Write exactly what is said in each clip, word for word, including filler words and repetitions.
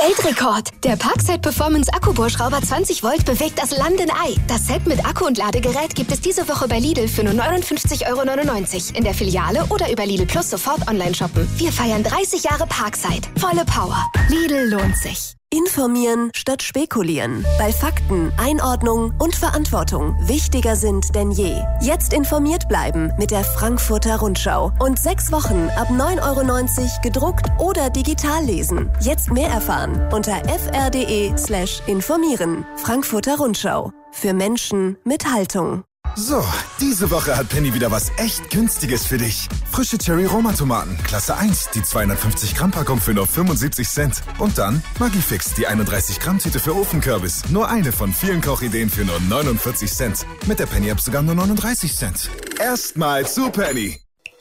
Weltrekord! Der Parkside Performance Akkubohrschrauber zwanzig Volt bewegt das Land in Ei. Das Set mit Akku und Ladegerät gibt es diese Woche bei Lidl für nur neunundfünfzig Euro neunundneunzig. In der Filiale oder über Lidl Plus sofort online shoppen. Wir feiern dreißig Jahre Parkside. Volle Power. Lidl lohnt sich. Informieren statt spekulieren, weil Fakten, Einordnung und Verantwortung wichtiger sind denn je. Jetzt informiert bleiben mit der Frankfurter Rundschau und sechs Wochen ab neun Euro neunzig gedruckt oder digital lesen. Jetzt mehr erfahren unter fr.de slash informieren. Frankfurter Rundschau. Für Menschen mit Haltung. So, diese Woche hat Penny wieder was echt Günstiges für dich. Frische Cherry-Roma-Tomaten, Klasse eins, die zweihundertfünfzig Gramm Packung für nur fünfundsiebzig Cent. Und dann Maggi-Fix, die einunddreißig Gramm Tüte für Ofenkürbis. Nur eine von vielen Kochideen für nur neunundvierzig Cent. Mit der Penny-App sogar nur neununddreißig Cent. Erstmal zu Penny.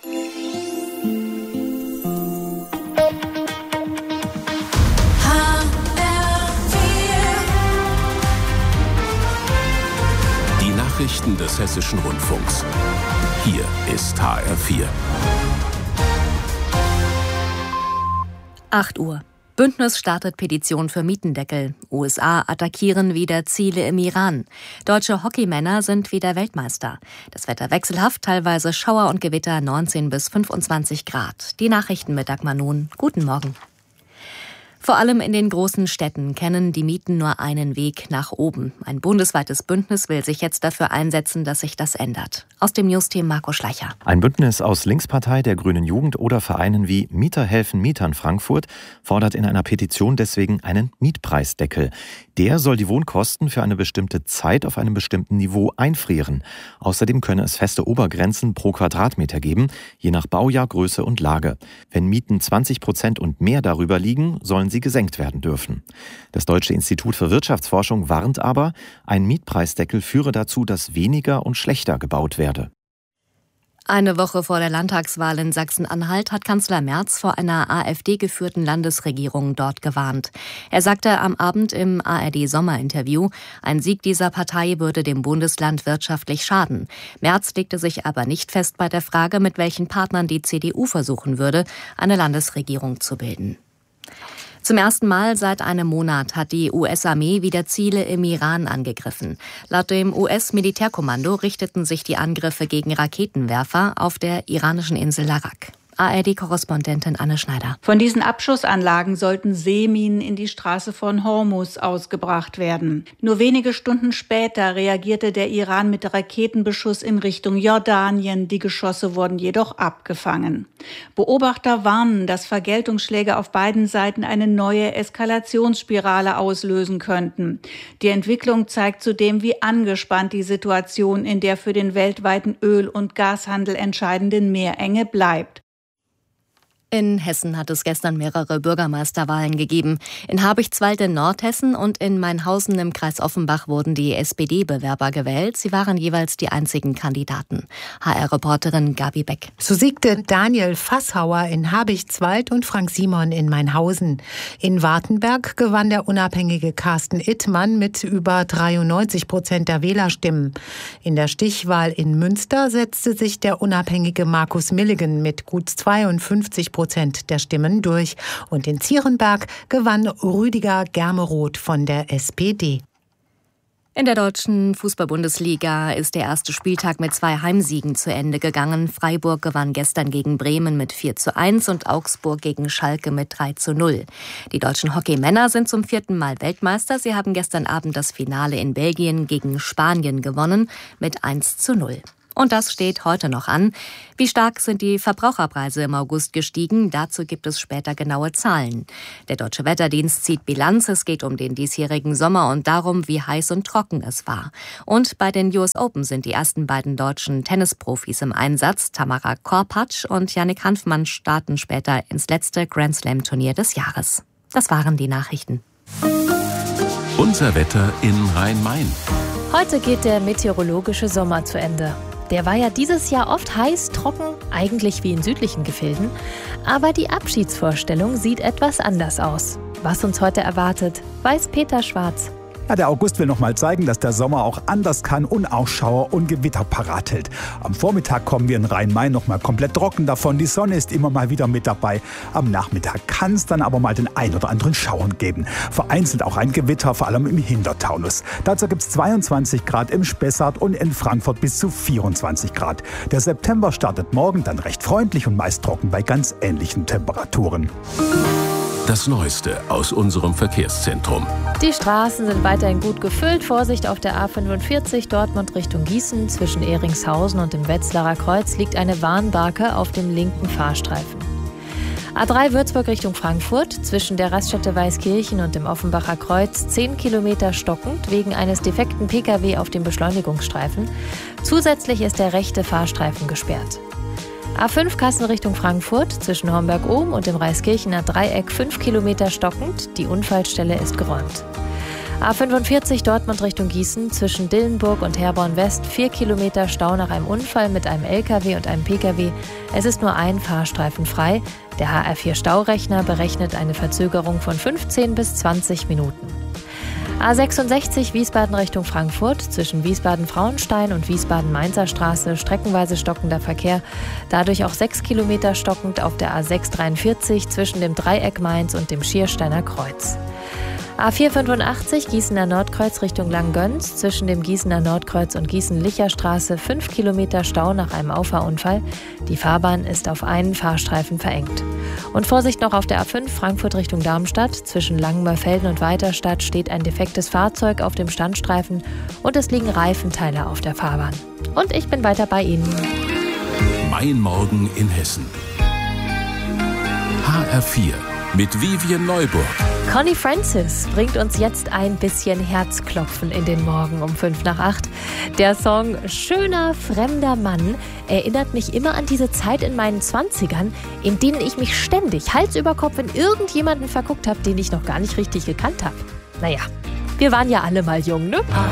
Nachrichten des Hessischen Rundfunks. Hier ist H R vier. acht Uhr. Bündnis startet Petition für Mietendeckel. U S A attackieren wieder Ziele im Iran. Deutsche Hockeymänner sind wieder Weltmeister. Das Wetter wechselhaft, teilweise Schauer und Gewitter, neunzehn bis fünfundzwanzig Grad. Die Nachrichten mit Dagmar Nun. Guten Morgen. Vor allem in den großen Städten kennen die Mieten nur einen Weg nach oben. Ein bundesweites Bündnis will sich jetzt dafür einsetzen, dass sich das ändert. Aus dem Newsteam Marco Schleicher. Ein Bündnis aus Linkspartei, der Grünen Jugend oder Vereinen wie Mieter helfen Mietern Frankfurt fordert in einer Petition deswegen einen Mietpreisdeckel. Der soll die Wohnkosten für eine bestimmte Zeit auf einem bestimmten Niveau einfrieren. Außerdem könne es feste Obergrenzen pro Quadratmeter geben, je nach Baujahr, Größe und Lage. Wenn Mieten zwanzig Prozent und mehr darüber liegen, sollen sie gesenkt werden dürfen. Das Deutsche Institut für Wirtschaftsforschung warnt aber, ein Mietpreisdeckel führe dazu, dass weniger und schlechter gebaut werde. Eine Woche vor der Landtagswahl in Sachsen-Anhalt hat Kanzler Merz vor einer AfD-geführten Landesregierung dort gewarnt. Er sagte am Abend im A R D-Sommerinterview, ein Sieg dieser Partei würde dem Bundesland wirtschaftlich schaden. Merz legte sich aber nicht fest bei der Frage, mit welchen Partnern die C D U versuchen würde, eine Landesregierung zu bilden. Zum ersten Mal seit einem Monat hat die U S-Armee wieder Ziele im Iran angegriffen. Laut dem U S-Militärkommando richteten sich die Angriffe gegen Raketenwerfer auf der iranischen Insel Larak. A R D-Korrespondentin Anne Schneider. Von diesen Abschussanlagen sollten Seeminen in die Straße von Hormuz ausgebracht werden. Nur wenige Stunden später reagierte der Iran mit Raketenbeschuss in Richtung Jordanien. Die Geschosse wurden jedoch abgefangen. Beobachter warnen, dass Vergeltungsschläge auf beiden Seiten eine neue Eskalationsspirale auslösen könnten. Die Entwicklung zeigt zudem, wie angespannt die Situation in der für den weltweiten Öl- und Gashandel entscheidenden Meerenge bleibt. In Hessen hat es gestern mehrere Bürgermeisterwahlen gegeben. In Habichtswald in Nordhessen und in Mainhausen im Kreis Offenbach wurden die S P D-Bewerber gewählt. Sie waren jeweils die einzigen Kandidaten. H R-Reporterin Gabi Beck. So siegte Daniel Fasshauer in Habichtswald und Frank Simon in Mainhausen. In Wartenberg gewann der unabhängige Carsten Ittmann mit über dreiundneunzig Prozent der Wählerstimmen. In der Stichwahl in Münster setzte sich der unabhängige Markus Milligan mit gut zweiundfünfzig Prozent der Stimmen durch. Und in Zierenberg gewann Rüdiger Germeroth von der S P D. In der deutschen Fußball-Bundesliga ist der erste Spieltag mit zwei Heimsiegen zu Ende gegangen. Freiburg gewann gestern gegen Bremen mit vier zu eins und Augsburg gegen Schalke mit drei zu null. Die deutschen Hockeymänner sind zum vierten Mal Weltmeister. Sie haben gestern Abend das Finale in Belgien gegen Spanien gewonnen mit eins zu null. Und das steht heute noch an. Wie stark sind die Verbraucherpreise im August gestiegen? Dazu gibt es später genaue Zahlen. Der Deutsche Wetterdienst zieht Bilanz. Es geht um den diesjährigen Sommer und darum, wie heiß und trocken es war. Und bei den U S Open sind die ersten beiden deutschen Tennisprofis im Einsatz. Tamara Korpatsch und Yannick Hanfmann starten später ins letzte Grand-Slam-Turnier des Jahres. Das waren die Nachrichten. Unser Wetter in Rhein-Main. Heute geht der meteorologische Sommer zu Ende. Der war ja dieses Jahr oft heiß, trocken, eigentlich wie in südlichen Gefilden. Aber die Abschiedsvorstellung sieht etwas anders aus. Was uns heute erwartet, weiß Peter Schwarz. Ja, der August will noch mal zeigen, dass der Sommer auch anders kann und auch Schauer und Gewitter parat hält. Am Vormittag kommen wir in Rhein-Main noch mal komplett trocken davon. Die Sonne ist immer mal wieder mit dabei. Am Nachmittag kann es dann aber mal den ein oder anderen Schauern geben. Vereinzelt auch ein Gewitter, vor allem im Hintertaunus. Dazu gibt es zweiundzwanzig Grad im Spessart und in Frankfurt bis zu vierundzwanzig Grad. Der September startet morgen dann recht freundlich und meist trocken bei ganz ähnlichen Temperaturen. Das Neueste aus unserem Verkehrszentrum. Die Straßen sind weiterhin gut gefüllt. Vorsicht auf der A fünfundvierzig Dortmund Richtung Gießen. Zwischen Ehringshausen und dem Wetzlarer Kreuz liegt eine Warnbarke auf dem linken Fahrstreifen. A drei Würzburg Richtung Frankfurt. Zwischen der Raststätte Weißkirchen und dem Offenbacher Kreuz zehn Kilometer stockend wegen eines defekten Pkw auf dem Beschleunigungsstreifen. Zusätzlich ist der rechte Fahrstreifen gesperrt. A fünf Kassel Richtung Frankfurt, zwischen Homberg-Ohm und dem Reiskirchener Dreieck fünf Kilometer stockend. Die Unfallstelle ist geräumt. A fünfundvierzig Dortmund Richtung Gießen, zwischen Dillenburg und Herborn West vier Kilometer Stau nach einem Unfall mit einem L K W und einem P K W. Es ist nur ein Fahrstreifen frei. Der H R vier Staurechner berechnet eine Verzögerung von fünfzehn bis zwanzig Minuten. A sechsundsechzig Wiesbaden Richtung Frankfurt, zwischen Wiesbaden-Frauenstein und Wiesbaden-Mainzer Straße streckenweise stockender Verkehr, dadurch auch sechs Kilometer stockend auf der A sechs dreiundvierzig zwischen dem Dreieck Mainz und dem Schiersteiner Kreuz. A vier fünfundachtzig Gießener Nordkreuz Richtung Langgöns, zwischen dem Gießener Nordkreuz und Gießen-Licher Straße fünf Kilometer Stau nach einem Auffahrunfall. Die Fahrbahn ist auf einen Fahrstreifen verengt. Und Vorsicht noch auf der A fünf Frankfurt Richtung Darmstadt. Zwischen Langenmörfelden und Weiterstadt steht ein defektes Fahrzeug auf dem Standstreifen und es liegen Reifenteile auf der Fahrbahn. Und ich bin weiter bei Ihnen. Mein Morgen in Hessen. H R vier mit Vivian Neuburg. Connie Francis bringt uns jetzt ein bisschen Herzklopfen in den Morgen um fünf nach acht. Der Song Schöner fremder Mann erinnert mich immer an diese Zeit in meinen Zwanzigern, in denen ich mich ständig Hals über Kopf in irgendjemanden verguckt habe, den ich noch gar nicht richtig gekannt habe. Naja, wir waren ja alle mal jung, ne?